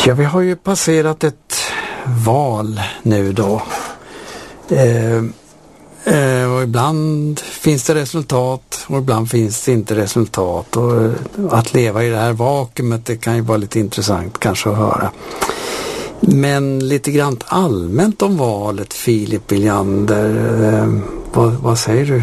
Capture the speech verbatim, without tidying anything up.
Ja, vi har ju passerat ett val nu då. Eh, eh, och ibland finns det resultat och ibland finns det inte resultat. Och eh, att leva i det här vakuumet, det kan ju vara lite intressant kanske att höra. Men lite grann allmänt om valet, Filip Biljander. Eh, vad, vad säger du?